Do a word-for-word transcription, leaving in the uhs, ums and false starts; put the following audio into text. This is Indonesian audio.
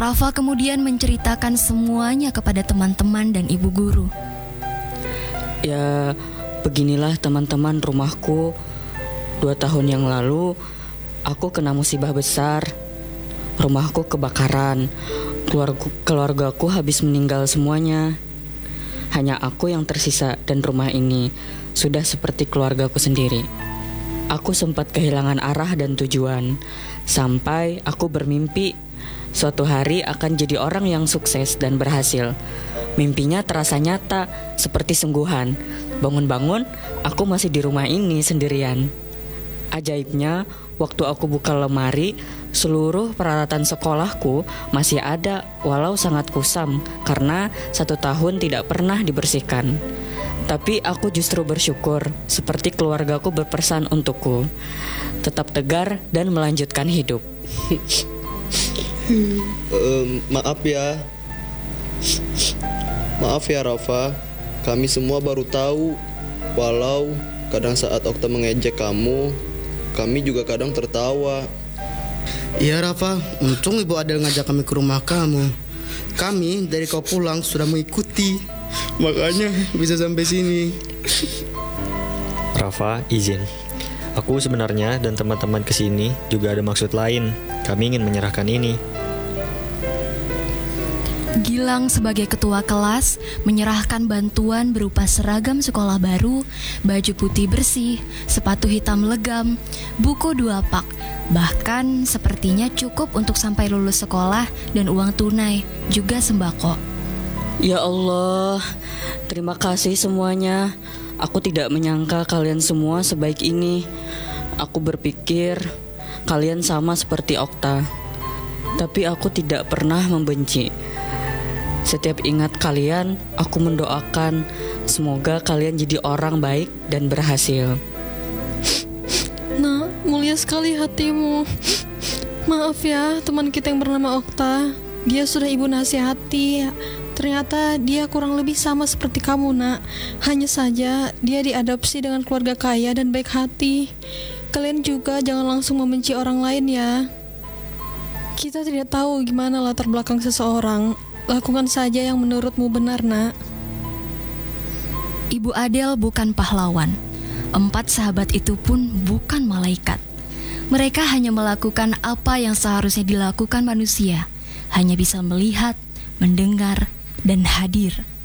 Rafa kemudian menceritakan semuanya kepada teman-teman dan ibu guru. Ya, beginilah teman-teman rumahku. Dua tahun yang lalu, aku kena musibah besar. Rumahku kebakaran. Keluarga, keluargaku habis meninggal semuanya. Hanya aku yang tersisa dan rumah ini sudah seperti keluargaku sendiri. Aku sempat kehilangan arah dan tujuan. Sampai aku bermimpi suatu hari akan jadi orang yang sukses dan berhasil. Mimpinya terasa nyata, seperti sungguhan. Bangun-bangun, aku masih di rumah ini sendirian. Ajaibnya, waktu aku buka lemari, seluruh peralatan sekolahku masih ada, walau sangat kusam, karena satu tahun tidak pernah dibersihkan. Tapi aku justru bersyukur, seperti keluargaku berpesan untukku, tetap tegar dan melanjutkan hidup. um, Maaf ya Maaf ya Rafa, kami semua baru tahu. Walau kadang saat Okta mengejek kamu, kami juga kadang tertawa. Iya Rafa, untung Ibu Adel ngajak kami ke rumah kamu. Kami dari kau pulang sudah mengikuti, makanya bisa sampai sini. Rafa, izin. Aku sebenarnya dan teman-teman kesini juga ada maksud lain. Kami ingin menyerahkan ini. Gilang sebagai ketua kelas menyerahkan bantuan berupa seragam sekolah baru, baju putih bersih, sepatu hitam legam, buku dua pak. Bahkan sepertinya cukup untuk sampai lulus sekolah dan uang tunai, juga sembako. Ya Allah, terima kasih semuanya. Aku tidak menyangka kalian semua sebaik ini. Aku berpikir kalian sama seperti Okta. Tapi aku tidak pernah membenci. Setiap ingat kalian, aku mendoakan semoga kalian jadi orang baik dan berhasil. Nah, mulia sekali hatimu. Maaf ya, teman kita yang bernama Okta. Dia sudah ibu nasihati. Ternyata dia kurang lebih sama seperti kamu, nak. Hanya saja dia diadopsi dengan keluarga kaya dan baik hati. Kalian juga jangan langsung membenci orang lain ya. Kita tidak tahu gimana latar belakang seseorang. Lakukan saja yang menurutmu benar, nak. Ibu Adel bukan pahlawan. Empat sahabat itu pun bukan malaikat. Mereka hanya melakukan apa yang seharusnya dilakukan manusia. Hanya bisa melihat, mendengar, dan hadir.